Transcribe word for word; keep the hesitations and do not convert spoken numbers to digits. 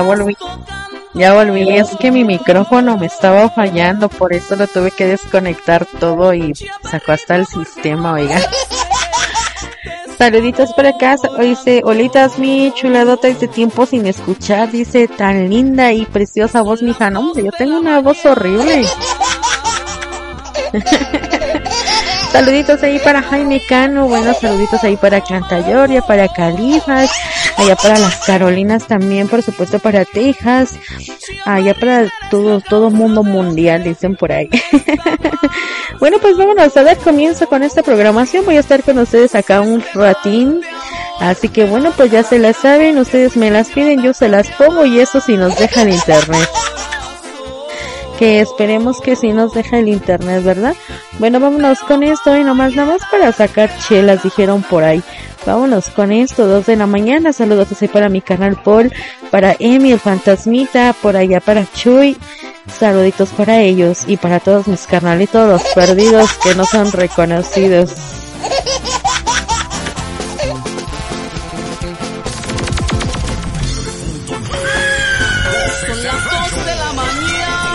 volví. Ya volví, es que mi micrófono me estaba fallando, por eso lo tuve que desconectar todo y sacó hasta el sistema, oiga. Saluditos por acá, dice, olitas mi chuladota, dice, tiempo sin escuchar, dice, tan linda y preciosa voz, mija. No, hombre, yo tengo una voz horrible. Saluditos ahí para Jaime Cano, buenos saluditos ahí para Cantayoria, para Califas, allá para las Carolinas también, por supuesto para Texas, allá para todo, todo mundo mundial, dicen por ahí. Bueno, pues vámonos a dar comienzo con esta programación, voy a estar con ustedes acá un ratín, así que bueno, pues ya se las saben, ustedes me las piden, yo se las pongo y eso si nos deja el internet. Que esperemos que sí nos deja el internet, ¿verdad? Bueno, vámonos con esto y nomás, nada más para sacar chelas, dijeron por ahí. Vámonos con esto, dos de la mañana, saludos así para mi canal Paul, para Emi, el fantasmita, por allá para Chuy, saluditos para ellos y para todos mis carnalitos, los perdidos que no son reconocidos.